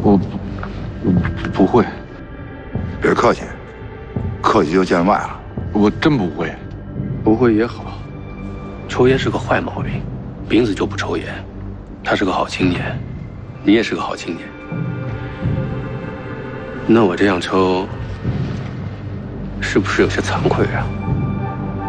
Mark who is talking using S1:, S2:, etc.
S1: 我不会。
S2: 别客气，客气就见外了。
S1: 我真不会。
S3: 不会也好。抽烟是个坏毛病，斌子就不抽烟，他是个好青年，你也是个好青年。那我这样抽，是不是有些惭愧啊？